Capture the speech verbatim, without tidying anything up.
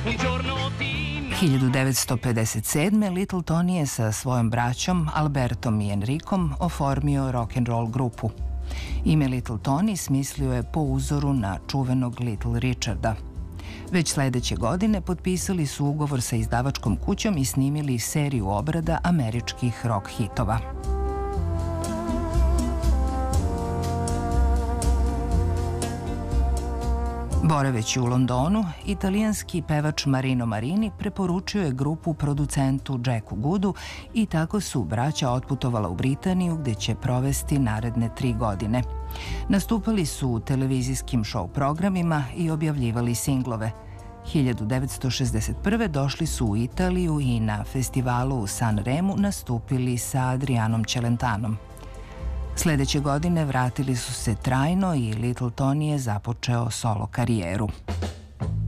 hiljadu devetsto pedeset sedme. Little Tony je sa svojom braćom Albertom i Enricom oformio rock'n'roll grupu. Ime Little Tony smislio je po uzoru na čuvenog Little Richarda. Već sledeće godine potpisali su ugovor sa izdavačkom kućom i snimili seriju obrada američkih rock hitova. Boraveći u Londonu, italijanski pevač Marino Marini preporučio je grupu producentu Jacku Goodu i tako su braća otputovala u Britaniju gde će provesti naredne tri godine. Nastupali su u televizijskim show programima i objavljivali singlove. hiljadu devetsto šezdeset prve. došli su u Italiju i na festivalu u Sanremu nastupili sa Adrianom Celentanom. Sledeće godine vratili su se trajno i Little Tony je započeo solo karijeru.